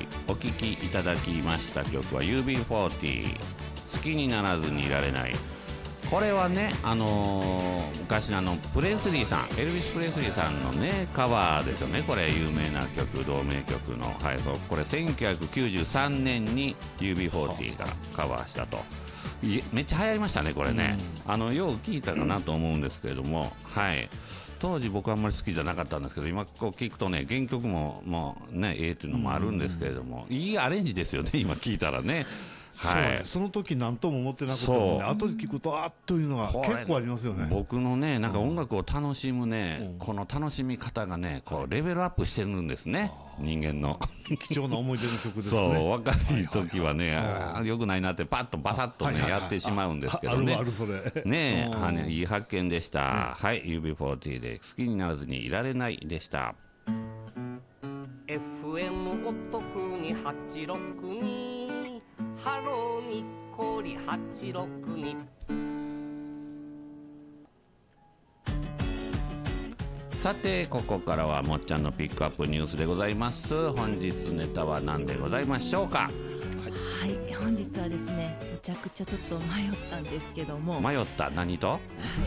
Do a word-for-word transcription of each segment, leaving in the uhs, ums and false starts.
お聴きいただきました曲は ユービーフォーティー 好きにならずにいられない。これはね、あのー、昔のあのプレスリーさん、エルビス・プレスリーさんのねカバーですよね。これ有名な曲、同名曲の、はい、そうこれせんきゅうひゃくきゅうじゅうさんねんに ユービーフォーティー がカバーしたと。いめっちゃ流行りましたねこれね、うん、あのよう聞いたかなと思うんですけれども、はい、当時僕はあんまり好きじゃなかったんですけど、今こう聞くとね原曲ももうねええっていうのもあるんですけれども、いいアレンジですよね今聞いたらね。はい、そうね、 その時何とも思ってなくても、ね、後で聞くとあっというのが結構ありますよね。 僕のねなんか音楽を楽しむね、うん、この楽しみ方がねこうレベルアップしてるんですね、人間の貴重な思い出の曲ですね。 そう若い時はね、はいはいはい、よくないなってパッとバサッとね、はいはいはい、やってしまうんですけどね。 あるあるそれねえ、ね、いい発見でした、ね、はい ユービーフォーティー で好きにならずにいられないでした。 エフエム お得にはちろくにハローにっこりはちろくに。 さてここからはもっちゃんのピックアップニュースでございます。本日ネタは何でございましょうか。 はい、はい、本日はですねむちゃくちゃちょっと迷ったんですけども。 迷った何と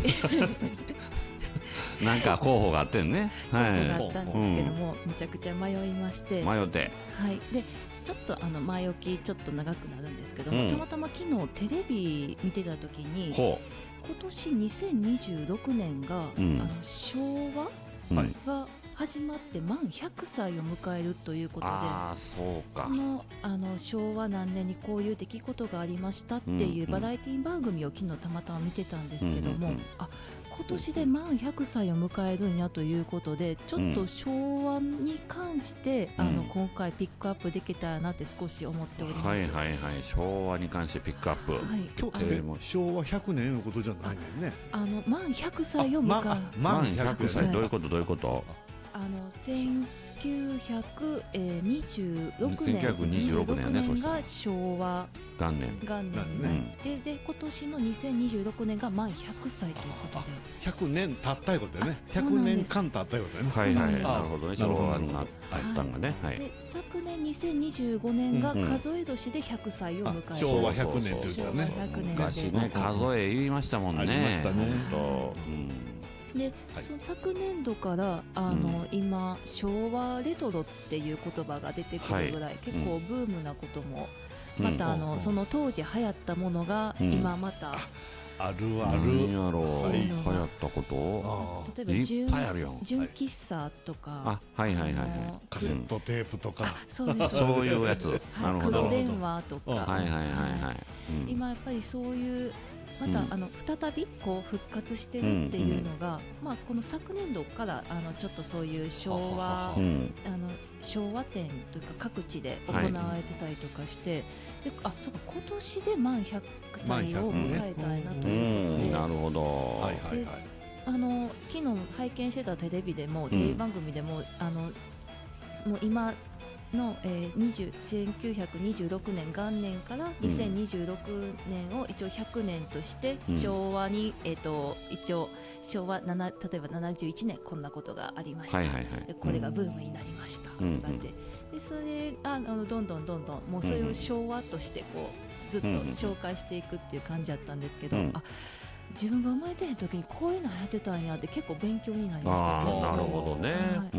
なんか候補があってんね、 はい、候補があったんですけども、うん、むちゃくちゃ迷いまして。 迷って、 はい、でちょっとあの前置きちょっと長くなるんですけども、うん、たまたま昨日テレビ見てた時に今年にせんにじゅうろくねんが、うん、あの昭和が始まって満ひゃくさいを迎えるということで、 あそうかその、あの昭和何年にこういう出来事がありましたっていうバラエティ番組を昨日たまたま見てたんですけども、うんうん、あ今年で満ひゃくさいを迎えるんやということで、ちょっと昭和に関して、うん、あの今回ピックアップできたらなって少し思っております。 はいはいはい、昭和に関してピックアップ、はい、 今日も昭和ひゃくねんのことじゃないねんね。 あの満ひゃくさいを迎える、 ま、満ひゃくさいどういうことどういうこと。 あのせんきゅうひゃくにじゅうろくねん、せんきゅうひゃくにじゅうろくねんが昭和元年元年になって、うん、で今年のにせんにじゅうろくねんが満ひゃくさいということで、 ひゃくねん経ったいうことだよね。ひゃくねんかん経ったいうことだよね。 はいはい、なるほどね、昭和になったんがね、はい、 で昨年にせんにじゅうごねんが数え年でひゃくさいを迎える、 昭和ひゃくねんということだね。 昔ね数え言いましたもんね。 ありましたね。 で、はい、その昨年度からあの、うん、今昭和レトロっていう言葉が出てくるぐらい、はい、結構ブームなことも、うん、またあの、うん、その当時流行ったものが今また、うん、 あるある。 何やろう、はい、流行ったこと例えば純いっぱいあるよ。 純喫茶とか、 あ、はいはいはいはい、 カセットテープとか、 そうですそういうやつ、なるほど。 黒電話とか、 はいはいはいはい、 うん、今やっぱりそういうまた、うん、あの再びこう復活してるっていうのが、うんうん、まあ、この昨年度からあのちょっとそういう昭和、うん、あの昭和展というか各地で行われてたりとかして、はい、であそうか今年で満ひゃくさいを迎えたいなということで、 うんうん、なるほど、 はいはいはい、 あの昨日拝見してたテレビでも、テレビ番組でもあのもう今の、えー、せんきゅうひゃくにじゅうろくねん元年からにせんにじゅうろくねんを一応ひゃくねんとして昭和に、うん、えー、と一応昭和なな例えばななじゅういちねんこんなことがありました、はいはいはい、でこれがブームになりました、うん、とかってでそれあのどんどんどんどんもうそれを昭和としてこうずっと紹介していくっていう感じだったんですけど、うん、あ自分が生まれてない時にこういうの流行ってたんやって結構勉強になりましたね。 あなるほどね、はい、うん、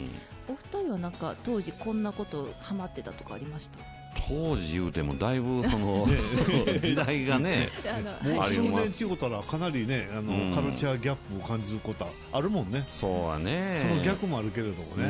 お二人はなんか当時こんなことハマってたとかありました？ 当時言うてもだいぶその時代がねもう数年ちごたらかなりねあの、うん、カルチャーギャップを感じることあるもんね。 そうはね、 その逆もあるけれどもね、うん、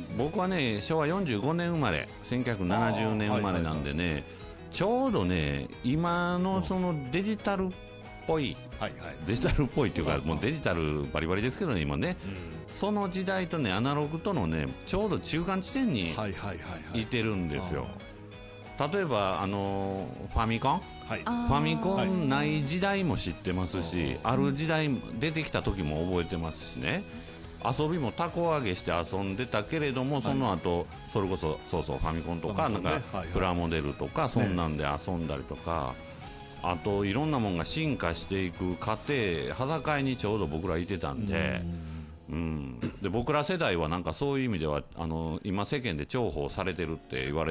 僕はねしょうわよんじゅうごねん生まれせんきゅうひゃくななじゅうねん生まれなんでね、はいはいはい、ちょうどね今のそのデジタルっぽい、はいはい、デジタルっぽいっていうかもうデジタルバリバリですけどね今ね、うん、その時代とねアナログとのねちょうど中間地点にいてるんですよ。例えばあのファミコン、はい、ファミコンない時代も知ってますし、はい、ある時代出てきた時も覚えてますしね、遊びもタコ揚げして遊んでたけれども、その後、はい、それこそそうそうファミコンとか、ね、なんか、はいはい、プラモデルとかそんなんで遊んだりとか、ね、あといろんなもんが進化していく過程裸にちょうど僕らいてたんで、うん、で僕ら世代はなんかそういう意味ではあの今世間で重宝されてるって言われ